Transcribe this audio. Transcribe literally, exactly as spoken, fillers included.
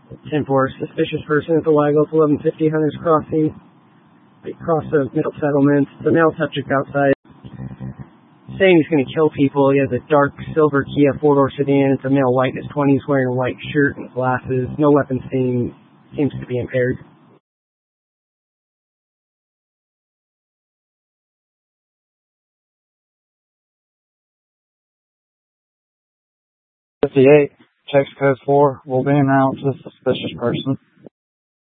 ten four, suspicious person at the Wygulf eleven fifty Hunters Crossing. They cross the middle settlement. The male subject outside, saying he's going to kill people. He has a dark silver Kia four-door sedan. It's a male white in his twenties wearing a white shirt and glasses. No weapon seen. Seems to be impaired. fifty-eight, text code four, will be announced as suspicious person.